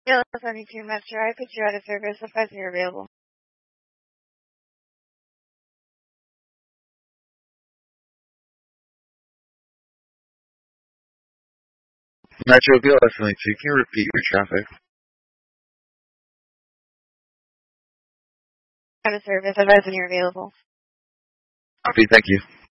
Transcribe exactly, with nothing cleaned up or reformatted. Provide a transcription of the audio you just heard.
Yeah, listening to Master. I put you out of service if I you're available. Metro B L S seventy-two, can you repeat your traffic? Out of service if I you're available. Copy, thank you.